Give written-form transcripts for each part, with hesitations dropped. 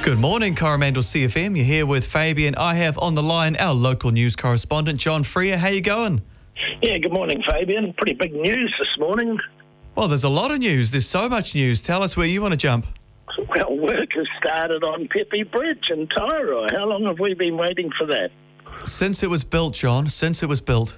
Good morning, Coromandel CFM. You're here with Fabian. I have on the line our local news correspondent, John Freer. How you going? Yeah, good morning, Fabian. Pretty big news this morning. Well, there's a lot of news. There's so much news. Tell us where you want to jump. Well, work has started on Pepe Bridge in Tairoa. How long have we been waiting for that? Since it was built, John. Since it was built.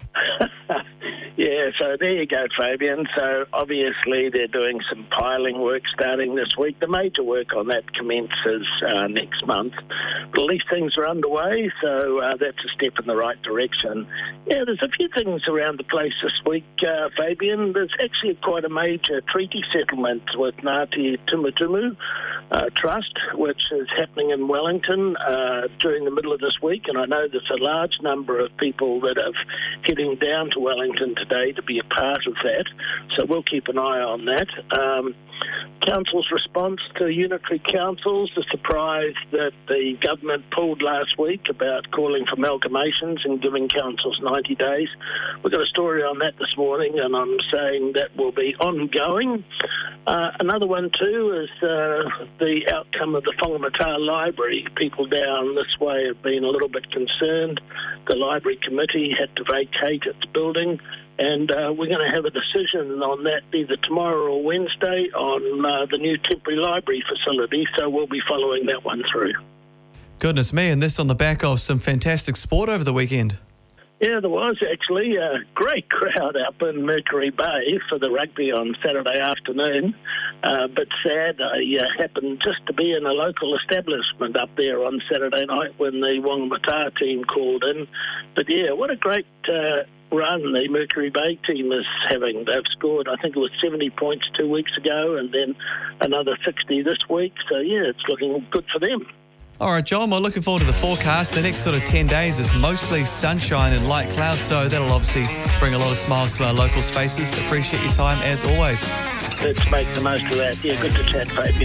Yeah, so there you go, Fabian. So obviously they're doing some piling work starting this week. The major work on that commences next month. But at least things are underway, so that's a step in the right direction. Yeah, there's a few things around the place this week, Fabian. There's actually quite a major treaty settlement with Ngāti Tumutumu Trust, which is happening in Wellington during the middle of this week, and I know there's a large number of people that are heading down to Wellington today to be a part of that, so we'll keep an eye on that. Council's response to unitary councils, the surprise that the government pulled last week about calling for amalgamations and giving councils 90 days. We've got a story on that this morning, and I'm saying that will be ongoing. Another one too is the outcome of the Whangamata Library. People down this way have been a little bit concerned. The Library Committee had to vacate its building, and we're going to have a decision on that either tomorrow or Wednesday on the new temporary library facility, so we'll be following that one through. Goodness me, and this on the back of some fantastic sport over the weekend. Yeah, there was actually a great crowd up in Mercury Bay for the rugby on Saturday afternoon, but sad I happened just to be in a local establishment up there on Saturday night when the Whangamata team called in. But yeah, what a great run the Mercury Bay team is having. They've scored, I think it was 70 points 2 weeks ago, and then another 60 this week, so yeah, it's looking good for them. All right, John, we're looking forward to the forecast. The next sort of 10 days is mostly sunshine and light clouds, so that'll obviously bring a lot of smiles to our locals' faces. Appreciate your time as always. Let's make the most of that. Yeah, good to chat, Fabian.